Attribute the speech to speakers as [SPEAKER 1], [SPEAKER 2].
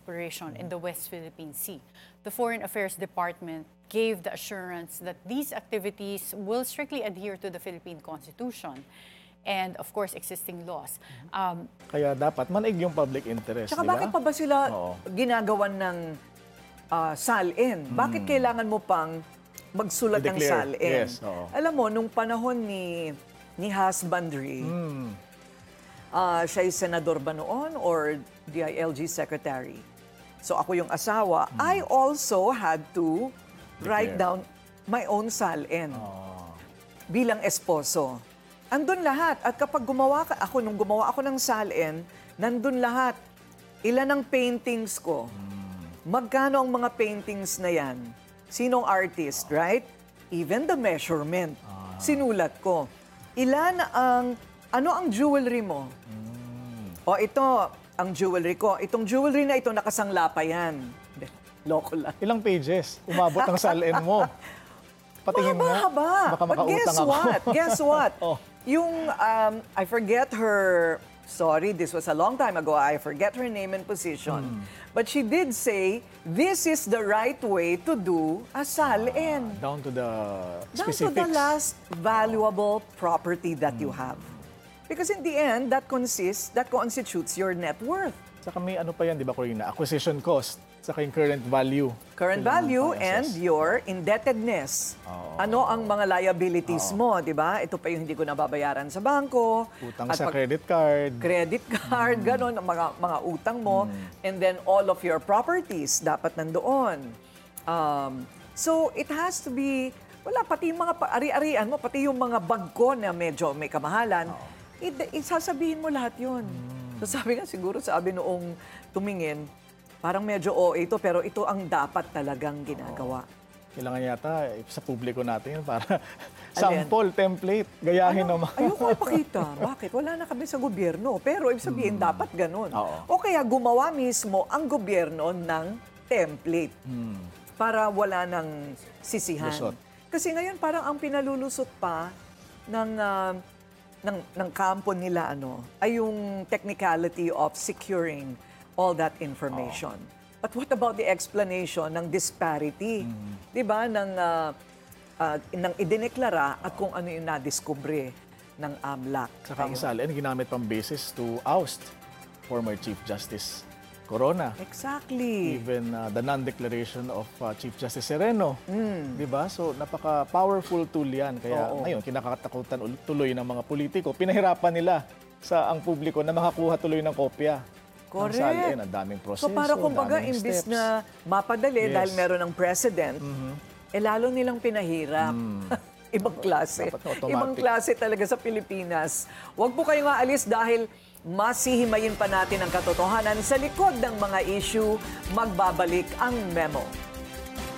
[SPEAKER 1] exploration in the West Philippine Sea. The Foreign Affairs Department gave the assurance that these activities will strictly adhere to the Philippine Constitution and, of course, existing laws.
[SPEAKER 2] Kaya dapat manaig yung public interest,
[SPEAKER 3] Tsaka
[SPEAKER 2] di ba?
[SPEAKER 3] bakit pa ba sila ginagawan ng SALN? Bakit kailangan mo pang magsulat ng
[SPEAKER 2] I-declare.
[SPEAKER 3] SALN?
[SPEAKER 2] Yes, oo.
[SPEAKER 3] Alam mo, nung panahon ni Hasbandry, siya ay senador ba noon or DILG secretary? So ako yung asawa, I also had to write down my own SALN bilang esposo. Andun lahat. At kapag nung gumawa ako ng SALN, nandun lahat. Ilan ang paintings ko? Magkano ang mga paintings na yan? Sinong artist, right? Even the measurement. Sinulat ko. Ano ang jewelry mo? O ito, ang jewelry ko. Itong jewelry na ito, nakasangla pa yan. Loko lang.
[SPEAKER 2] Ilang pages? Umabot ang SALN mo. Patingin nga.
[SPEAKER 3] Haba.
[SPEAKER 2] Baka
[SPEAKER 3] But guess
[SPEAKER 2] makautang ako.
[SPEAKER 3] what? Guess what?
[SPEAKER 2] Yung,
[SPEAKER 3] I forget her, sorry, this was a long time ago. I forget her name and position. But she did say, this is the right way to do a SALN.
[SPEAKER 2] down to the
[SPEAKER 3] Down to
[SPEAKER 2] specifics.
[SPEAKER 3] the last valuable property that you have. Because in the end, that constitutes your net worth.
[SPEAKER 2] Saka may ano pa yan, di ba, Corina? Acquisition cost, saka yung current value.
[SPEAKER 3] Current
[SPEAKER 2] Kailangan
[SPEAKER 3] value
[SPEAKER 2] pang
[SPEAKER 3] and
[SPEAKER 2] assess.
[SPEAKER 3] your indebtedness. Ano ang mga liabilities mo, di ba? Ito pa yung hindi ko nababayaran sa bangko.
[SPEAKER 2] Utang
[SPEAKER 3] At
[SPEAKER 2] sa
[SPEAKER 3] pag-
[SPEAKER 2] credit card.
[SPEAKER 3] Credit card, ganon, ang mga utang mo. And then all of your properties dapat nandoon. So it has to be, pati yung mga ari-arian mo, pati yung mga bag ko na medyo may kamahalan, isasabihin mo lahat yun. So sabi nga siguro, sabi noong tumingin, parang medyo OA ito, pero ito ang dapat talagang ginagawa.
[SPEAKER 2] Kailangan yata sa publiko natin yun para sample, template, gayahin naman.
[SPEAKER 3] Ayoko ipakita. Bakit? Wala na kami sa gobyerno. Pero ibig sabihin, dapat ganun.
[SPEAKER 2] Oo.
[SPEAKER 3] O kaya gumawa mismo ang gobyerno ng template para wala nang sisihan.
[SPEAKER 2] Lusot.
[SPEAKER 3] Kasi ngayon parang ang pinalulusot pa ng kampo nila ay yung technicality of securing all that information. But what about the explanation ng disparity? 'Di ba? Ng idineklara at kung ano yung nadiskubre ng AMLAC.
[SPEAKER 2] Saka ang SALN ginamit pang basis to oust former Chief Justice Corona.
[SPEAKER 3] Exactly.
[SPEAKER 2] Even the non-declaration of Chief Justice Sereno. Di ba? So, napaka-powerful tool yan. Kaya ngayon, kinakatakutan tuloy ng mga politiko. Pinahirapan nila ang publiko na makakuha tuloy ng kopya.
[SPEAKER 3] Correct.
[SPEAKER 2] Ng SALN. Ang daming proseso,
[SPEAKER 3] So para kumbaga,
[SPEAKER 2] daming
[SPEAKER 3] imbis
[SPEAKER 2] steps.
[SPEAKER 3] na mapadali dahil meron ng president, lalo nilang pinahirap. Ibang klase.
[SPEAKER 2] Dapat automatic.
[SPEAKER 3] Ibang klase talaga sa Pilipinas. Huwag po kayong aalis dahil masihimayin pa natin ang katotohanan sa likod ng mga issue. Magbabalik ang memo.